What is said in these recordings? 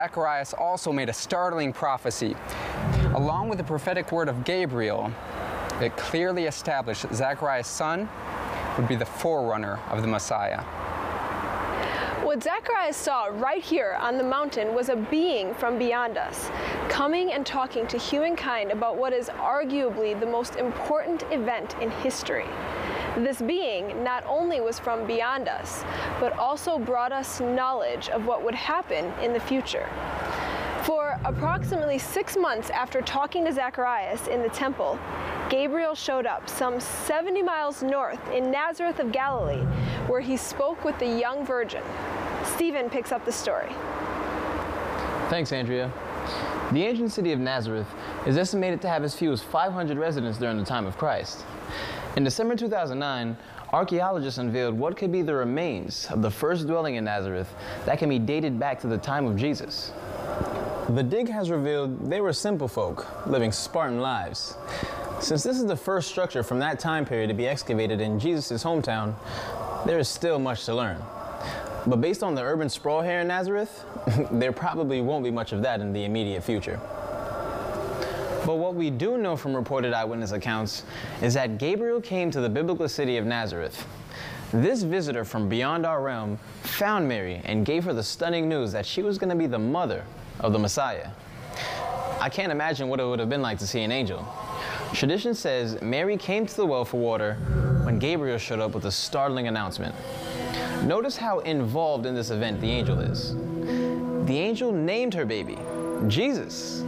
Zacharias also made a startling prophecy. Along with the prophetic word of Gabriel, it clearly established that Zacharias' son would be the forerunner of the Messiah. What Zacharias saw right here on the mountain was a being from beyond us, coming and talking to humankind about what is arguably the most important event in history. This being not only was from beyond us, but also brought us knowledge of what would happen in the future. For approximately 6 months after talking to Zacharias in the temple, Gabriel showed up some 70 miles north in Nazareth of Galilee, where he spoke with the young virgin. Stephen picks up the story. Thanks, Andrea. The ancient city of Nazareth is estimated to have as few as 500 residents during the time of Christ. In December 2009, archaeologists unveiled what could be the remains of the first dwelling in Nazareth that can be dated back to the time of Jesus. The dig has revealed they were simple folk, living Spartan lives. Since this is the first structure from that time period to be excavated in Jesus' hometown, there is still much to learn. But based on the urban sprawl here in Nazareth, there probably won't be much of that in the immediate future. But what we do know from reported eyewitness accounts is that Gabriel came to the biblical city of Nazareth. This visitor from beyond our realm found Mary and gave her the stunning news that she was going to be the mother of the Messiah. I can't imagine what it would have been like to see an angel. Tradition says Mary came to the well for water when Gabriel showed up with a startling announcement. Notice how involved in this event the angel is. The angel named her baby Jesus.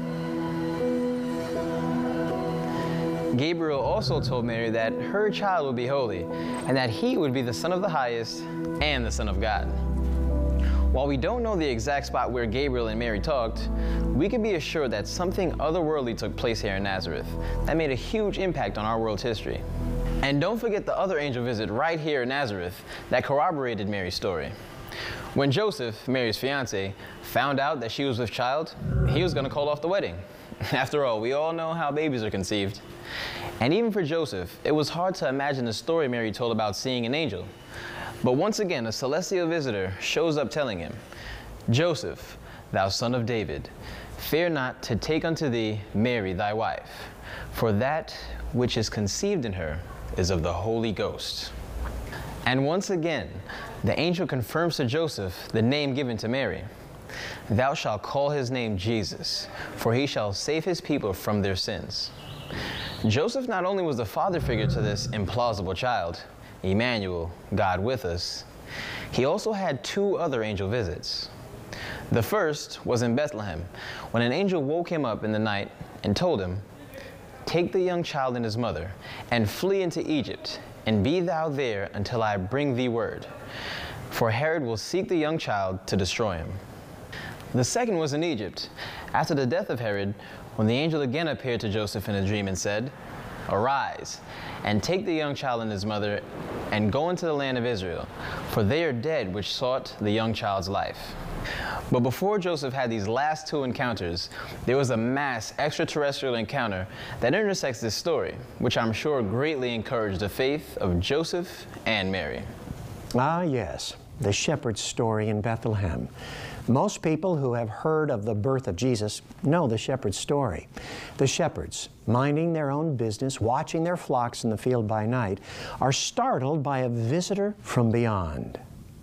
Gabriel also told Mary that her child would be holy and that he would be the Son of the Highest and the Son of God. While we don't know the exact spot where Gabriel and Mary talked, we can be assured that something otherworldly took place here in Nazareth that made a huge impact on our world's history. And don't forget the other angel visit right here in Nazareth that corroborated Mary's story. When Joseph, Mary's fiance, found out that she was with child, he was going to call off the wedding. After all, we all know how babies are conceived. And even for Joseph, it was hard to imagine the story Mary told about seeing an angel. But once again, a celestial visitor shows up telling him, "Joseph, thou son of David, fear not to take unto thee Mary thy wife, for that which is conceived in her is of the Holy Ghost." And once again, the angel confirms to Joseph the name given to Mary. "Thou shalt call his name Jesus, for he shall save his people from their sins." Joseph not only was the father figure to this implausible child, Emmanuel, God with us, he also had 2 other angel visits. The first was in Bethlehem, when an angel woke him up in the night and told him, "Take the young child and his mother, and flee into Egypt, and be thou there until I bring thee word. For Herod will seek the young child to destroy him." The second was in Egypt, after the death of Herod, when the angel again appeared to Joseph in a dream and said, "Arise, and take the young child and his mother, and go into the land of Israel, for they are dead which sought the young child's life." But before Joseph had these last 2 encounters, there was a mass extraterrestrial encounter that intersects this story, which I'm sure greatly encouraged the faith of Joseph and Mary. Ah, yes, the shepherd's story in Bethlehem. Most people who have heard of the birth of Jesus know the shepherd's story. The shepherds, minding their own business, watching their flocks in the field by night, are startled by a visitor from beyond.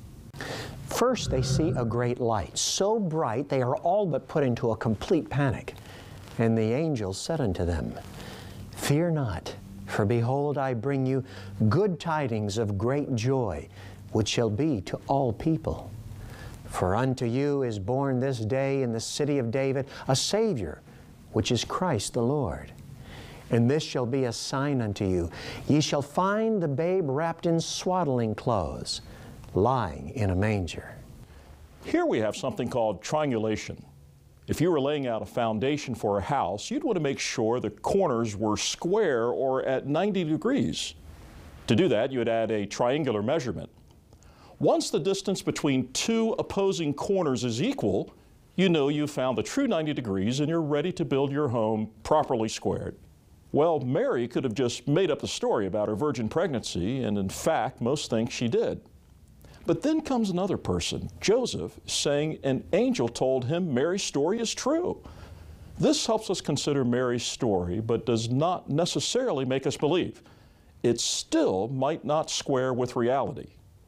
First, they see a great light, so bright they are all but put into a complete panic. And the angel said unto them, "Fear not, for behold, I bring you good tidings of great joy, which shall be to all people. For unto you is born this day in the city of David a Savior, which is Christ the Lord. And this shall be a sign unto you. Ye shall find the babe wrapped in swaddling clothes, lying in a manger." Here we have something called triangulation. If you were laying out a foundation for a house, you'd want to make sure the corners were square or at 90 degrees. To do that, you would add a triangular measurement. Once the distance between 2 opposing corners is equal, you know you've found the true 90 degrees and you're ready to build your home properly squared. Well, Mary could have just made up the story about her virgin pregnancy, and in fact, most think she did. But then comes another person, Joseph, saying an angel told him Mary's story is true. This helps us consider Mary's story, but does not necessarily make us believe. It still might not square with reality.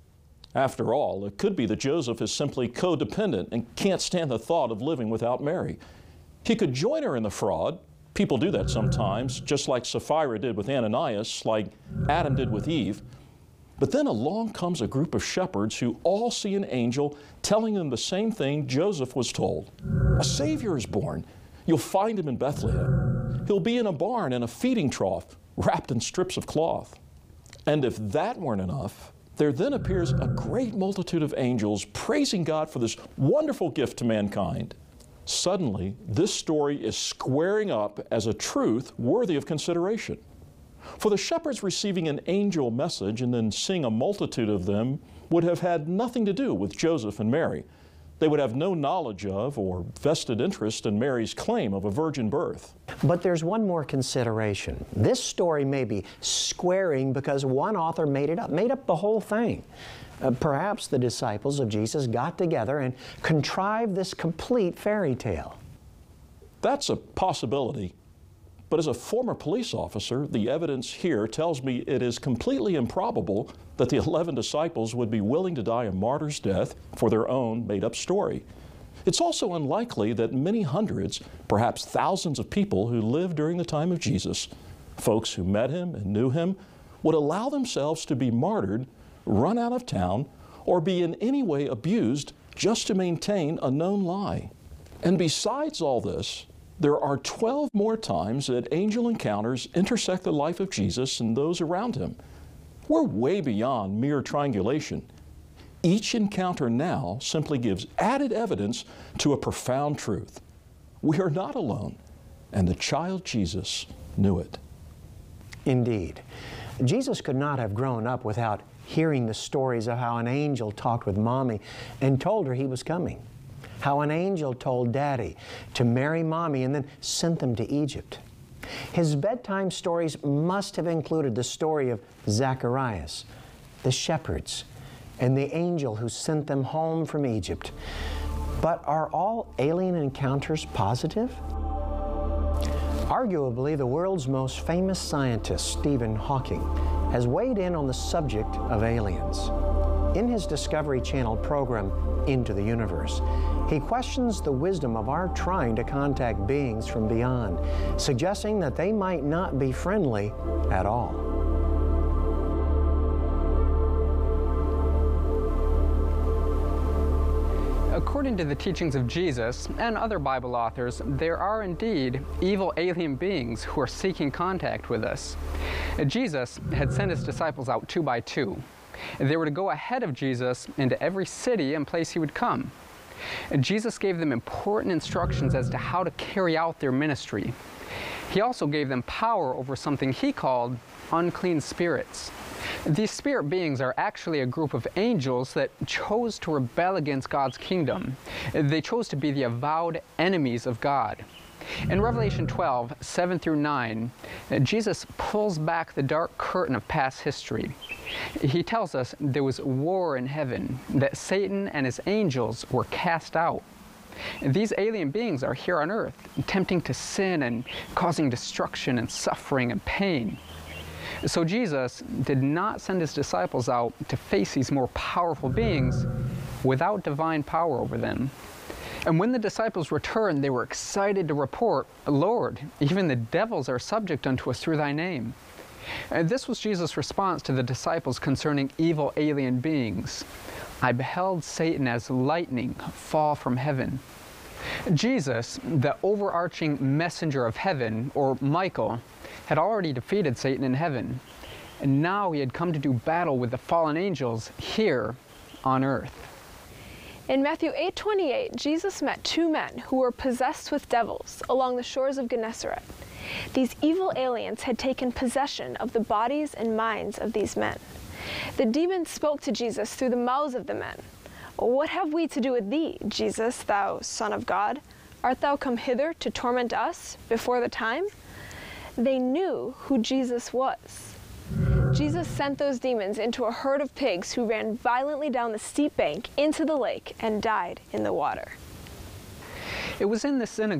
After all, it could be that Joseph is simply codependent and can't stand the thought of living without Mary. He could join her in the fraud. People do that sometimes, just like Sapphira did with Ananias, like Adam did with Eve. But then along comes a group of shepherds who all see an angel telling them the same thing Joseph was told. A Savior is born. You'll find him in Bethlehem. He'll be in a barn and a feeding trough, wrapped in strips of cloth. And if that weren't enough, there then appears a great multitude of angels praising God for this wonderful gift to mankind. Suddenly, this story is squaring up as a truth worthy of consideration. For the shepherds receiving an angel message and then seeing a multitude of them would have had nothing to do with Joseph and Mary. They would have no knowledge of or vested interest in Mary's claim of a virgin birth. But there's one more consideration. This story may be squaring because one author made up the whole thing. Perhaps the disciples of Jesus got together and contrived this complete fairy tale. That's a possibility. But as a former police officer, the evidence here tells me it is completely improbable that the 11 disciples would be willing to die a martyr's death for their own made-up story. It's also unlikely that many hundreds, perhaps thousands of people who lived during the time of Jesus, folks who met him and knew him, would allow themselves to be martyred, run out of town, or be in any way abused just to maintain a known lie. And besides all this, there are 12 more times that angel encounters intersect the life of Jesus and those around him. We're way beyond mere triangulation. Each encounter now simply gives added evidence to a profound truth. We are not alone, and the child Jesus knew it. Indeed. Jesus could not have grown up without hearing the stories of how an angel talked with Mommy and told her he was coming. How an angel told Daddy to marry Mommy and then sent them to Egypt. His bedtime stories must have included the story of Zacharias, the shepherds, and the angel who sent them home from Egypt. But are all alien encounters positive? Arguably, the world's most famous scientist, Stephen Hawking, has weighed in on the subject of aliens. In his Discovery Channel program, Into the Universe, he questions the wisdom of our trying to contact beings from beyond, suggesting that they might not be friendly at all. According to the teachings of Jesus and other Bible authors, there are indeed evil alien beings who are seeking contact with us. Jesus had sent his disciples out 2 by 2. They were to go ahead of Jesus into every city and place he would come. Jesus gave them important instructions as to how to carry out their ministry. He also gave them power over something he called unclean spirits. These spirit beings are actually a group of angels that chose to rebel against God's kingdom. They chose to be the avowed enemies of God. In Revelation 12, 7 through 9, Jesus pulls back the dark curtain of past history. He tells us there was war in heaven, that Satan and his angels were cast out. These alien beings are here on earth, tempting to sin and causing destruction and suffering and pain. So Jesus did not send his disciples out to face these more powerful beings without divine power over them. And when the disciples returned, they were excited to report, "Lord, even the devils are subject unto us through thy name." And this was Jesus' response to the disciples concerning evil alien beings. "I beheld Satan as lightning fall from heaven." Jesus, the overarching messenger of heaven, or Michael, had already defeated Satan in heaven. And now he had come to do battle with the fallen angels here on earth. In Matthew 8:28, Jesus met 2 men who were possessed with devils along the shores of Gennesaret. These evil aliens had taken possession of the bodies and minds of these men. The demons spoke to Jesus through the mouths of the men. "What have we to do with thee, Jesus, thou Son of God? Art thou come hither to torment us before the time?" They knew who Jesus was. Jesus sent those demons into a herd of pigs who ran violently down the steep bank into the lake and died in the water. It was in the synagogue